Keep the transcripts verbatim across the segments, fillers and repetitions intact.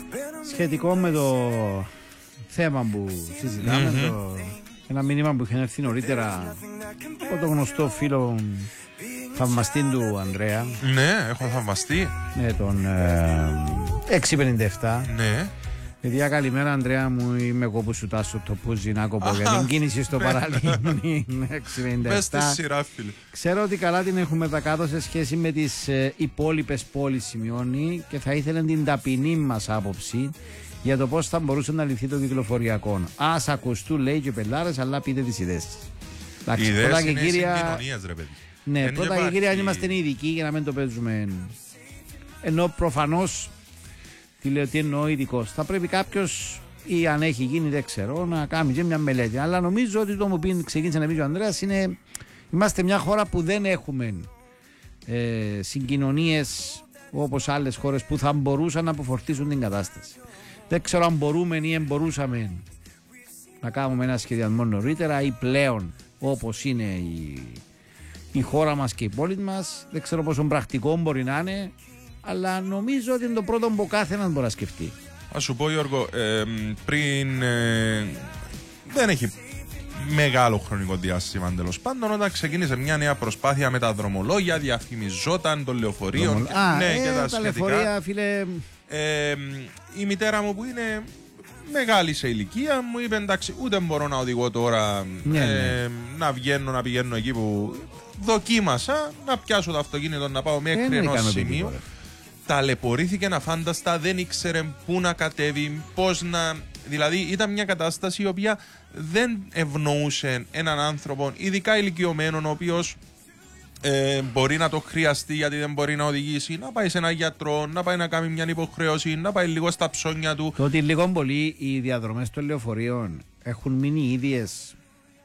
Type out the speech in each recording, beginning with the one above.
Σχετικό με το θέμα που συζητάμε, mm-hmm. το, ένα μήνυμα που είχε έρθει νωρίτερα από το γνωστό φίλο θαυμαστή του Ανδρέα. Ναι, έχω θαυμαστεί. Ναι, τον ε, έξι πενήντα επτά. Ναι. Παιδιά, καλημέρα Ανδρέα μου, είμαι εγώ που σου τάσω το πούζι να κοπώ για την κίνηση στο παραλίμνη. έξι πενήντα επτά. Μες στη σειρά, φίλε. Ξέρω ότι καλά την έχουμε τα κάτω σε σχέση με τις ε, υπόλοιπες πόλεις, σημειώνει, και θα ήθελε την ταπεινή μας άποψη για το πώς θα μπορούσε να λυθεί το κυκλοφοριακό. Ας ακουστούν, λέει, και πελάρες, αλλά πείτε τις ιδέες σας. Οι ιδέες είναι συγκοινωνίας, ρε παιδί. Ναι, Εν πρώτα και κύρια, αν είμαστε ειδικοί για να μην το παίζουμε. Ενώ προφανώς, τι λέω, τι εννοώ ειδικός, θα πρέπει κάποιος, ή αν έχει γίνει δεν ξέρω, να κάνει και μια μελέτη. Αλλά νομίζω ότι το μου πει, ξεκίνησε να πει ο Ανδρέας, είναι είμαστε μια χώρα που δεν έχουμε ε, συγκοινωνίες όπως άλλες χώρες που θα μπορούσαν να αποφορτήσουν την κατάσταση. Δεν ξέρω αν μπορούμε ή μπορούσαμε να κάνουμε ένα σχεδιασμό νωρίτερα ή πλέον όπως είναι η, η χώρα μας και η πόλη μας. Δεν ξέρω πόσο πρακτικό μπορεί να είναι, αλλά νομίζω ότι είναι το πρώτο που κάθε ένας μπορεί να σκεφτεί. Ας σου πω, Γιώργο, ε, πριν ε, δεν έχει μεγάλο χρονικό διάστημα, τέλος πάντων, όταν ξεκίνησε μια νέα προσπάθεια με τα δρομολόγια, διαφημιζόταν των λεωφορείων. Δρομολ... Α, ναι, ε, και τα, τα λεωφορεία, φίλε. Ε, η μητέρα μου που είναι μεγάλη σε ηλικία μου είπε, εντάξει, ούτε μπορώ να οδηγώ τώρα, ναι, ε, ναι. να βγαίνω, να πηγαίνω εκεί που δοκίμασα, να πιάσω το αυτοκίνητο να πάω μέχρι ε, ενός σημείου. Ταλαιπωρήθηκε αφάνταστα, δεν ήξερε πού να κατέβει, πώς να... Δηλαδή ήταν μια κατάσταση η οποία δεν ευνοούσε έναν άνθρωπο, ειδικά ηλικιωμένον, ο οποίος ε, μπορεί να το χρειαστεί γιατί δεν μπορεί να οδηγήσει, να πάει σε έναν γιατρό, να πάει να κάνει μια υποχρέωση, να πάει λίγο στα ψώνια του. Το ότι λίγο πολύ οι διαδρομές των λεωφορείων έχουν μείνει ίδιες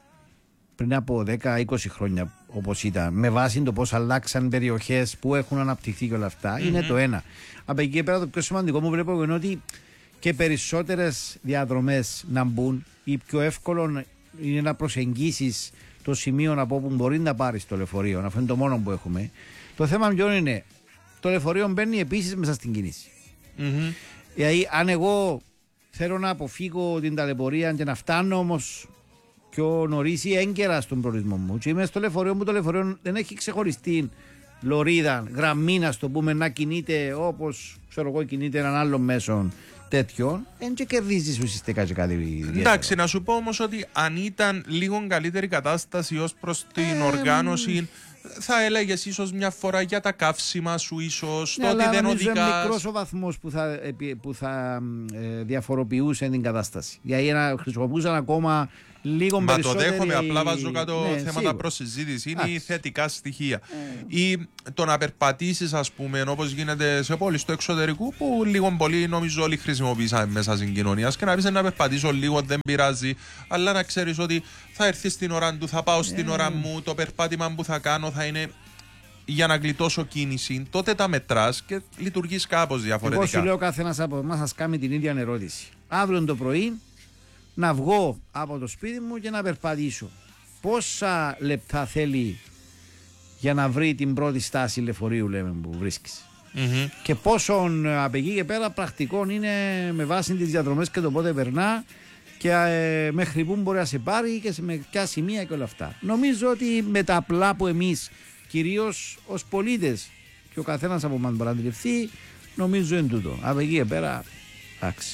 πριν από δέκα είκοσι χρόνια όπως ήταν, με βάση το πώς αλλάξαν περιοχές που έχουν αναπτυχθεί και όλα αυτά, mm-hmm. είναι το ένα. Από εκεί και πέρα το πιο σημαντικό μου βλέπω είναι ότι και περισσότερες διαδρομές να μπουν, ή πιο εύκολο είναι να προσεγγίσεις το σημείο από όπου μπορεί να πάρεις το λεωφορείο. Αυτό είναι το μόνο που έχουμε. Το θέμα ποιο είναι, το λεωφορείο μπαίνει επίσης μέσα στην κίνηση. Mm-hmm. Δηλαδή, αν εγώ θέλω να αποφύγω την ταλαιπωρία και να φτάνω όμως πιο νωρίς ή έγκαιρα στον προορισμό μου, και είμαι στο λεωφορείο μου, το λεωφορείο δεν έχει ξεχωριστή λωρίδα, γραμμή, να το πούμε, να κινείται όπως ξέρω εγώ κινείται έναν άλλο μέσο τέτοιο, δεν και κερδίζεις ουσιαστικά και κάτι ιδιαίτερο. Εντάξει, να σου πω όμως ότι αν ήταν λίγο καλύτερη κατάσταση ως προς την ε, οργάνωση, θα έλεγες ίσως μια φορά για τα καύσιμα σου, ίσως ναι, το ότι δεν οδηγάς. Είναι μικρός ο βαθμός που θα, που θα ε, διαφοροποιούσε την κατάσταση. Γιατί να χρησιμοποιούσαν ακόμα λίγο Μα περισσότερη... το δέχομαι, απλά βάζω κάτω ναι, θέματα προς συζήτηση. Είναι οι θετικά στοιχεία. Ε. Ή το να περπατήσεις, ας πούμε, όπως γίνεται σε πόλεις του εξωτερικού, που λίγο πολύ νομίζω όλοι χρησιμοποιήσαμε μέσα συγκοινωνίας, και να πεις να περπατήσω λίγο, δεν πειράζει, αλλά να ξέρεις ότι θα έρθει στην ώρα του, θα πάω στην ε. ώρα μου, το περπάτημα που θα κάνω θα είναι για να γλιτώσω κίνηση. Τότε τα μετράς και λειτουργείς κάπως διαφορετικά. Εγώ σου λέω, καθένας από εμάς σας κάνει την ίδια ερώτηση. Αύριο το πρωί να βγω από το σπίτι μου και να περπατήσω. Πόσα λεπτά θέλει για να βρει την πρώτη στάση λεωφορείου, λέμε, που βρίσκεις. Mm-hmm. Και πόσο από εκεί και πέρα πρακτικό είναι με βάση τις διαδρομές και το πότε περνά και ε, μέχρι πού μπορεί να σε πάρει και σε με ποια σημεία και όλα αυτά. Νομίζω ότι με τα απλά που εμείς κυρίως ως πολίτες και ο καθένας από εμάς μπορεί να αντιληφθεί, νομίζω είναι τούτο. Από εκεί και πέρα, εντάξει.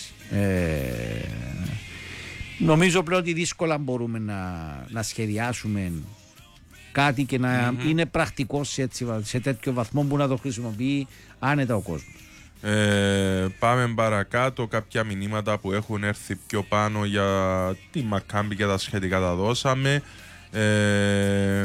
Ε, νομίζω πλέον ότι δύσκολα μπορούμε να, να σχεδιάσουμε κάτι και να mm-hmm. είναι πρακτικό σε, έτσι, σε τέτοιο βαθμό που να το χρησιμοποιεί άνετα ο κόσμος. Ε, πάμε παρακάτω. Κάποια μηνύματα που έχουν έρθει πιο πάνω για τη Μακάμπη και τα σχετικά τα δώσαμε. Ε,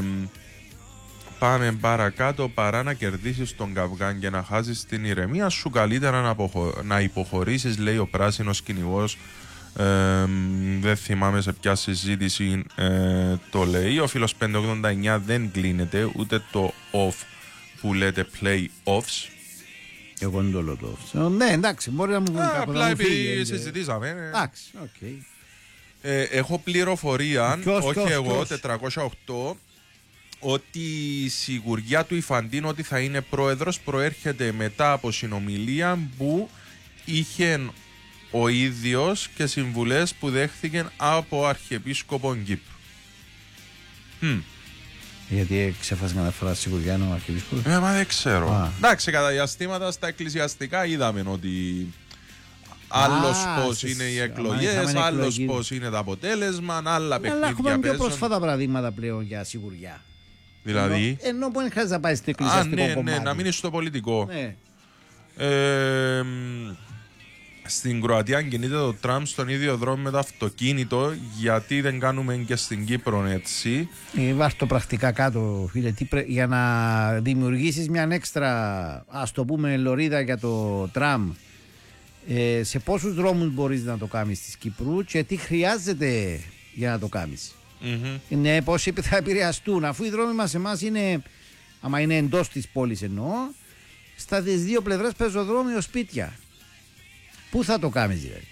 πάμε παρακάτω. Παρά να κερδίσεις τον καυγάν και να χάσεις την ηρεμία σου, καλύτερα να, αποχω... να υποχωρήσεις, λέει ο πράσινος κυνηγός. Ε, δεν θυμάμαι σε ποια συζήτηση ε, το λέει. Ο φίλος πεντακόσια ογδόντα εννιά δεν κλείνεται ούτε το off που λέτε play-offs. Εγώ δεν το λέω το off. Ναι, εντάξει, μπορεί να μου βγουν κάπου. Απλά επειδή συζητήσαμε. Εντάξει, οκ. Ε, έχω πληροφορία, ποιος, όχι ποιος, εγώ, ποιος. τετρακόσια οκτώ, ότι η σιγουριά του Ιφαντίνο ότι θα είναι πρόεδρος προέρχεται μετά από συνομιλία που είχε ο ίδιος και συμβουλές που δέχθηκε από Αρχιεπίσκοπο Κύπρου. Mm. Γιατί ξέφασε κανένα φορά σιγουριά ο Αρχιεπίσκοπος. Ε, μα δεν ξέρω. Α. Εντάξει, κατά διαστήματα στα εκκλησιαστικά είδαμε ότι άλλος πώς στις... είναι οι εκλογές, άλλος πώς είναι το αποτέλεσμα, άλλα παιχνίδια. Αλλά έχουμε πιο παίζουν. πρόσφατα παραδείγματα πλέον για σιγουριά. Δηλαδή. Ενώ, ενώ που δεν χρειάζεται να πάει στο Α, εκκλησιαστικό ναι, κομμάτι. ναι, να μείνει στο πολιτικό. Ναι. Ε, στην Κροατία κινείται το τραμ στον ίδιο δρόμο με το αυτοκίνητο, γιατί δεν κάνουμε και στην Κύπρο έτσι. Ε, βάζ' το πρακτικά κάτω, φίλε, τι πρέ... για να δημιουργήσεις μια έξτρα, ας το πούμε, λωρίδα για το τραμ. Ε, σε πόσους δρόμους μπορείς να το κάνεις της Κύπρου και τι χρειάζεται για να το κάνεις. Mm-hmm. Ναι, πόσοι θα επηρεαστούν, αφού οι δρόμοι μας εμάς είναι, άμα είναι εντός της πόλης εννοώ, στα τις δύο πλευρές πεζοδρόμιο σπίτια. Πού θα το κάνεις δηλαδή?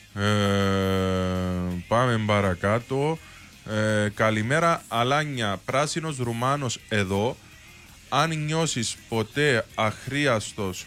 Ε, πάμε παρακάτω. Ε, καλημέρα Αλάνια, πράσινος Ρουμάνος εδώ. Αν νιώσεις ποτέ αχρίαστος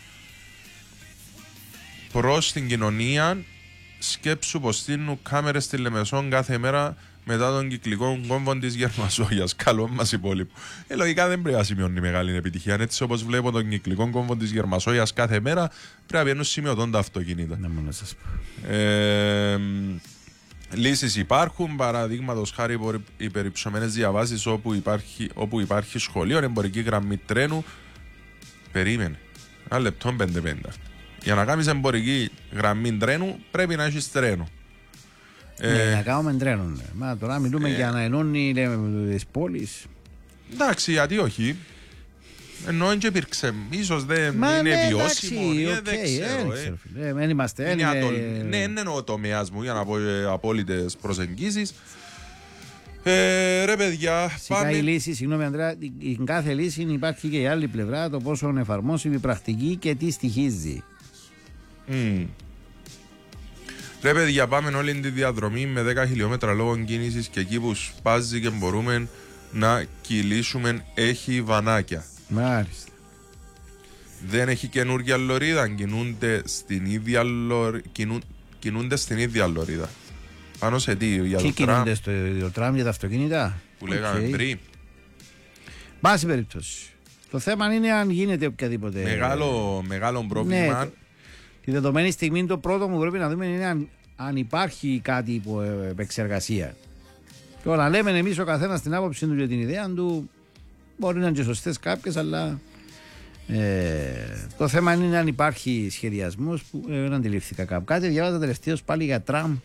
προς την κοινωνία, σκέψου πως στείλουν κάμερες στη Λεμεσόν κάθε μέρα μετά τον κυκλικό κόμβο της Γερμασόγειας. Καλό μας υπόλοιπο. Ε, λογικά δεν πρέπει να σημειώνει μεγάλη επιτυχία. Έτσι όπως βλέπω τον κυκλικό κόμβο της Γερμασόγειας κάθε μέρα, πρέπει να βγαίνουν σημειωτών τα αυτοκίνητα. Να μόνο σας πω. Ε, λύσεις υπάρχουν, παραδείγματος χάρη υπερυψωμένες διαβάσεις όπου υπάρχει, όπου υπάρχει σχολείο, εμπορική γραμμή τρένου. Περίμενε. Ένα λεπτό πέντε πέντε. Για να κάνεις εμπορική γραμμή τρένου πρέπει να έχεις τρένο. Ναι, Ε, να κάνουμε τρένο. Ναι. Μα τώρα μιλούμε ε, για να ενώνει τις πόλεις. εντάξει, γιατί όχι. Ενώ δεν υπήρξε, ίσως δεν Μα είναι ναι, βιώσιμο, εντάξει, ε, οκ, δεν ξέρω. ε, ε. ξέρω, φίλε. Ε, δεν είμαστε. Είναι ε, ατολ... ε, Ναι, δεν εννοώ τομέας μου για να πω ε, απόλυτες προσεγγίσεις. Ε, ρε παιδιά, Φυσικά πάμε. η λύση, συγγνώμη Ανδρέα, η, η κάθε λύση υπάρχει και η άλλη πλευρά, το πόσο εφαρμόσιμη η πρακτική και τι στοιχίζει. Mm. Ρε παιδιά, πάμε όλη τη διαδρομή με δέκα χιλιόμετρα λόγω κίνησης και εκεί που σπάζει και μπορούμε να κυλήσουμε έχει βανάκια. Μάλιστα. Δεν έχει καινούργια λωρίδα, κινούνται στην ίδια, λορ... κινούν... κινούνται στην ίδια λωρίδα. Πάνω σε τι, για Τι το τραμ κινούνται στο το τραμ για τα αυτοκίνητα. που λέγαμε Okay. πριν. Πάση περίπτωση. Το θέμα είναι αν γίνεται οποιαδήποτε. Μεγάλο, μεγάλο πρόβλημα. Ναι, το... Τη δεδομένη στιγμή το πρώτο που πρέπει να δούμε είναι αν, αν υπάρχει κάτι υπό επεξεργασία. Τώρα λέμε εμείς ο καθένας την άποψη του και την ιδέα του, μπορεί να είναι και σωστές κάποιες, αλλά ε, το θέμα είναι αν υπάρχει σχεδιασμός που ε, δεν αντιληφθήκα κάπου. Κάτι διάβαζα τελευταίως πάλι για τραμ.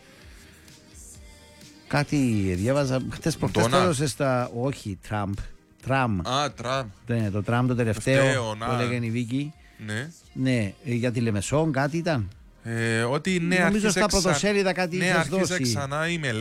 Κάτι διάβαζα χτες προχτές τέλος στα... Όχι, Τραμπ. Τραμ. Α, τραμ. Ναι, το τραμ το τελευταίο Τελευταίο, που να. έλεγε η Βίκη. Ναι. Ναι, για τη Λεμεσόν κάτι ήταν. Ε, ότι ναι, Νομίζω άρχισε στα ξα- πρωτοσέλιδα κάτι ναι, είχες άρχισε δώσει. ξανά η μελέτη.